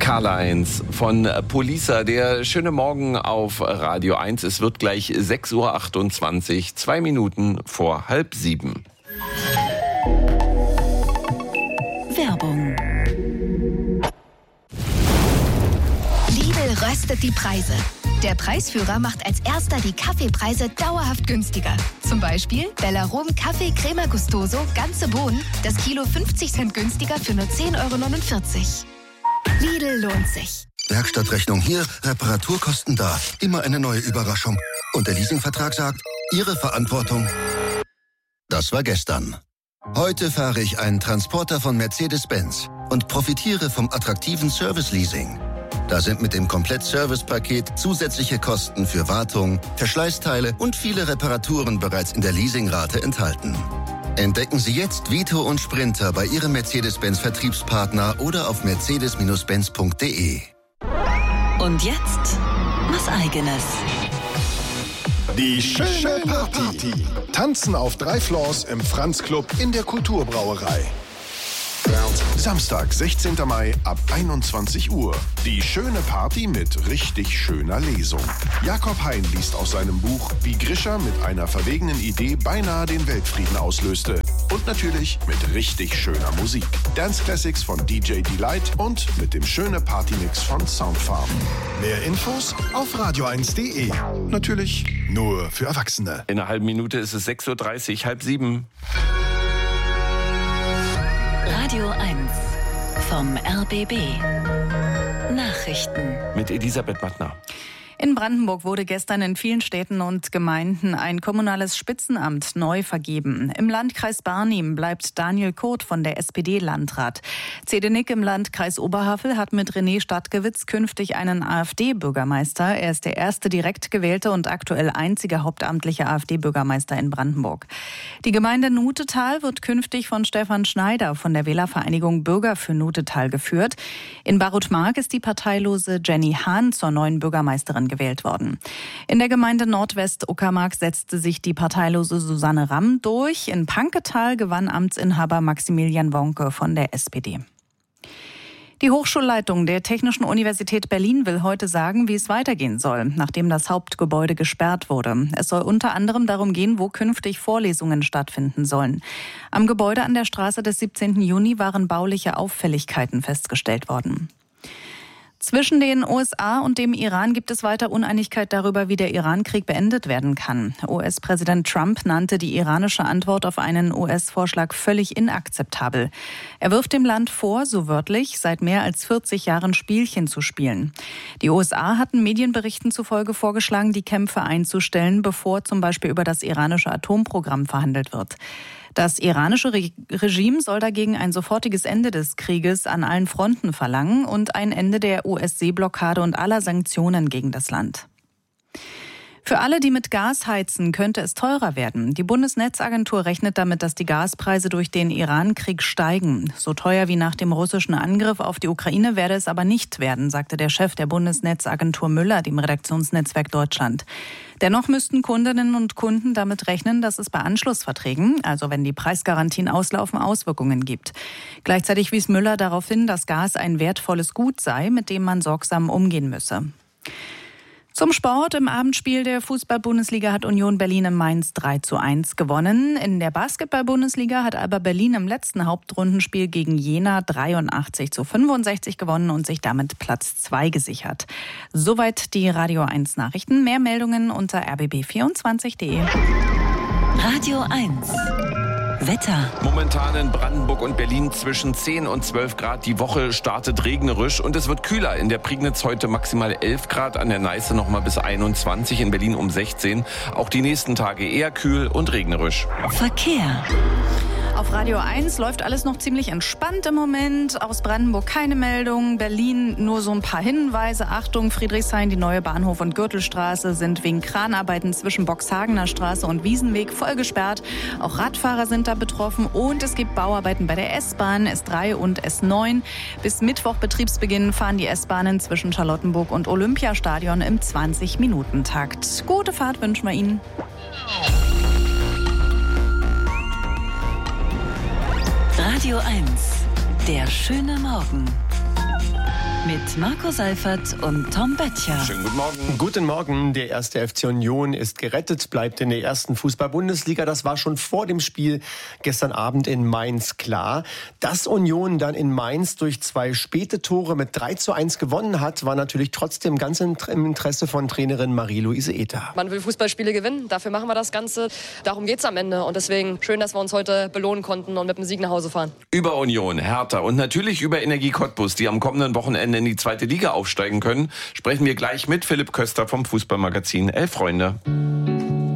Karl-Heinz von Polisa, der schöne Morgen auf Radio 1. Es wird gleich 6.28 Uhr, 2 Minuten vor 6:30. Werbung. Lidl röstet die Preise. Der Preisführer macht als erster die Kaffeepreise dauerhaft günstiger. Zum Beispiel Bellarom Kaffee Crema Gustoso, ganze Bohnen, das Kilo 50 Cent günstiger für nur 10,49 €. Lidl lohnt sich. Werkstattrechnung hier, Reparaturkosten da. Immer eine neue Überraschung. Und der Leasingvertrag sagt, Ihre Verantwortung. Das war gestern. Heute fahre ich einen Transporter von Mercedes-Benz und profitiere vom attraktiven Service-Leasing. Da sind mit dem Komplett-Service-Paket zusätzliche Kosten für Wartung, Verschleißteile und viele Reparaturen bereits in der Leasingrate enthalten. Entdecken Sie jetzt Vito und Sprinter bei Ihrem Mercedes-Benz-Vertriebspartner oder auf mercedes-benz.de. Und jetzt was Eigenes. Die schöne Party. Tanzen auf 3 Floors im Franz Club in der Kulturbrauerei. Samstag, 16. Mai ab 21 Uhr. Die schöne Party mit richtig schöner Lesung. Jakob Hein liest aus seinem Buch, wie Grisha mit einer verwegenen Idee beinahe den Weltfrieden auslöste. Und natürlich mit richtig schöner Musik. Dance Classics von DJ Delight und mit dem schöne Partymix von Soundfarm. Mehr Infos auf radio1.de. Natürlich nur für Erwachsene. In einer halben Minute ist es 6.30 Uhr, 6:30. Radio 1 vom RBB. Nachrichten Mit Elisabeth Mattner. In Brandenburg wurde gestern in vielen Städten und Gemeinden ein kommunales Spitzenamt neu vergeben. Im Landkreis Barnim bleibt Daniel Kurt von der SPD Landrat. Zedenik im Landkreis Oberhavel hat mit René Stadtgewitz künftig einen AfD-Bürgermeister. Er ist der erste direkt gewählte und aktuell einzige hauptamtliche AfD-Bürgermeister in Brandenburg. Die Gemeinde Nutetal wird künftig von Stefan Schneider von der Wählervereinigung Bürger für Nutetal geführt. In Barutmark ist die parteilose Jenny Hahn zur neuen Bürgermeisterin gewählt worden. In der Gemeinde Nordwest-Uckermark setzte sich die parteilose Susanne Ramm durch. In Panketal gewann Amtsinhaber Maximilian Wonke von der SPD. Die Hochschulleitung der Technischen Universität Berlin will heute sagen, wie es weitergehen soll, nachdem das Hauptgebäude gesperrt wurde. Es soll unter anderem darum gehen, wo künftig Vorlesungen stattfinden sollen. Am Gebäude an der Straße des 17. Juni waren bauliche Auffälligkeiten festgestellt worden. Zwischen den USA und dem Iran gibt es weiter Uneinigkeit darüber, wie der Iran-Krieg beendet werden kann. US-Präsident Trump nannte die iranische Antwort auf einen US-Vorschlag völlig inakzeptabel. Er wirft dem Land vor, so wörtlich, seit mehr als 40 Jahren Spielchen zu spielen. Die USA hatten Medienberichten zufolge vorgeschlagen, die Kämpfe einzustellen, bevor zum Beispiel über das iranische Atomprogramm verhandelt wird. Das iranische Regime soll dagegen ein sofortiges Ende des Krieges an allen Fronten verlangen und ein Ende der US-Seeblockade und aller Sanktionen gegen das Land. Für alle, die mit Gas heizen, könnte es teurer werden. Die Bundesnetzagentur rechnet damit, dass die Gaspreise durch den Iran-Krieg steigen. So teuer wie nach dem russischen Angriff auf die Ukraine werde es aber nicht werden, sagte der Chef der Bundesnetzagentur Müller dem Redaktionsnetzwerk Deutschland. Dennoch müssten Kundinnen und Kunden damit rechnen, dass es bei Anschlussverträgen, also wenn die Preisgarantien auslaufen, Auswirkungen gibt. Gleichzeitig wies Müller darauf hin, dass Gas ein wertvolles Gut sei, mit dem man sorgsam umgehen müsse. Zum Sport. Im Abendspiel der Fußball-Bundesliga hat Union Berlin in Mainz 3:1 gewonnen. In der Basketball-Bundesliga hat Alba Berlin im letzten Hauptrundenspiel gegen Jena 83:65 gewonnen und sich damit Platz 2 gesichert. Soweit die Radio 1 Nachrichten. Mehr Meldungen unter rbb24.de. Radio 1 Wetter. Momentan in Brandenburg und Berlin zwischen 10 und 12 Grad. Die Woche startet regnerisch und es wird kühler. In der Prignitz heute maximal 11 Grad, an der Neiße noch mal bis 21, in Berlin um 16. Auch die nächsten Tage eher kühl und regnerisch. Verkehr. Auf Radio 1 läuft alles noch ziemlich entspannt im Moment. Aus Brandenburg keine Meldung. Berlin nur so ein paar Hinweise. Achtung, Friedrichshain, die neue Bahnhof- und Gürtelstraße sind wegen Kranarbeiten zwischen Boxhagener Straße und Wiesenweg voll gesperrt. Auch Radfahrer sind da betroffen und es gibt Bauarbeiten bei der S-Bahn, S3 und S9. Bis Mittwoch Betriebsbeginn fahren die S-Bahnen zwischen Charlottenburg und Olympiastadion im 20-Minuten-Takt. Gute Fahrt wünschen wir Ihnen. Radio 1, der schöne Morgen. mit Marco Seifert und Tom Böttcher. Schönen guten Morgen. Guten Morgen. Der erste FC Union ist gerettet, bleibt in der ersten Fußball-Bundesliga. Das war schon vor dem Spiel gestern Abend in Mainz klar. Dass Union dann in Mainz durch 2 späte Tore mit 3:1 gewonnen hat, war natürlich trotzdem ganz im Interesse von Trainerin Marie-Louise Ether. Man will Fußballspiele gewinnen, dafür machen wir das Ganze. Darum geht's am Ende und deswegen schön, dass wir uns heute belohnen konnten und mit dem Sieg nach Hause fahren. Über Union, Hertha und natürlich über Energie Cottbus, die am kommenden Wochenende in die 2. Liga aufsteigen können, sprechen wir gleich mit Philipp Köster vom Fußballmagazin Elf Freunde.